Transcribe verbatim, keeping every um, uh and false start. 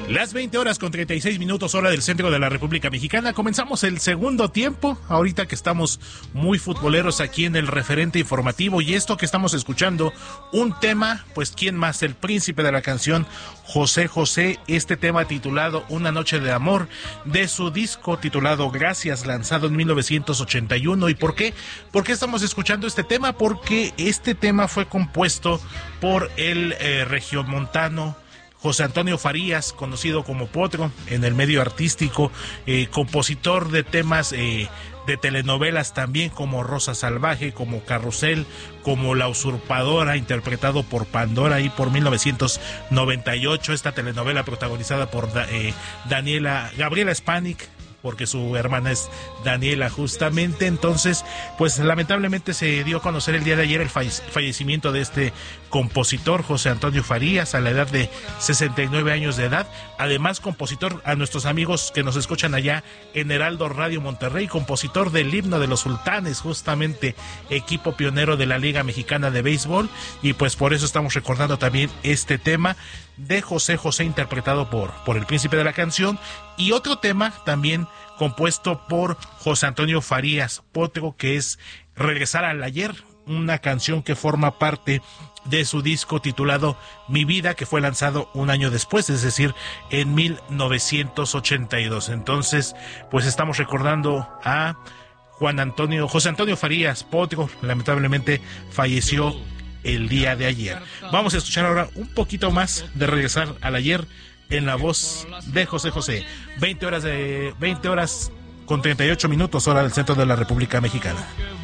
Las veinte horas con treinta y seis minutos, hora del centro de la República Mexicana. Comenzamos el segundo tiempo, ahorita que estamos muy futboleros aquí en el referente informativo. Y esto que estamos escuchando, un tema, pues ¿quién más? El príncipe de la canción, José José. Este tema titulado Una noche de amor, de su disco titulado Gracias, lanzado en mil novecientos ochenta y uno. ¿Y por qué? ¿Por qué estamos escuchando este tema? Porque este tema fue compuesto por el eh, regiomontano José Antonio Farías, conocido como Potro en el medio artístico, eh, compositor de temas eh, de telenovelas también, como Rosa Salvaje, como Carrusel, como La Usurpadora, interpretado por Pandora y por mil novecientos noventa y ocho, esta telenovela protagonizada por eh, Daniela, Gabriela Spanik, porque su hermana es Daniela justamente. Entonces, pues lamentablemente se dio a conocer el día de ayer el fallecimiento de este compositor, José Antonio Farías, a la edad de sesenta y nueve años de edad. Además, compositor, a nuestros amigos que nos escuchan allá en Heraldo Radio Monterrey, compositor del himno de los sultanes, justamente equipo pionero de la Liga Mexicana de Béisbol. Y pues por eso estamos recordando también este tema de José José, interpretado por, por el príncipe de la canción. Y otro tema también compuesto por José Antonio Farías Potro, que es Regresar al Ayer, una canción que forma parte de su disco titulado Mi Vida, que fue lanzado un año después, es decir, en mil novecientos ochenta y dos. Entonces, pues estamos recordando a Juan Antonio, José Antonio Farías Potro, lamentablemente falleció el día de ayer. Vamos a escuchar ahora un poquito más de Regresar al Ayer en la voz de José José. veinte horas de veinte horas con treinta y ocho minutos, hora del centro de la República Mexicana.